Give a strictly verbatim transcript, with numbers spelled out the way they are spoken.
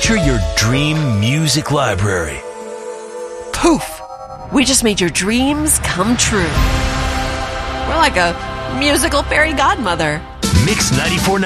Picture your dream music library. Poof! We just made your dreams come true. We're like a musical fairy godmother. Mix ninety-four point nine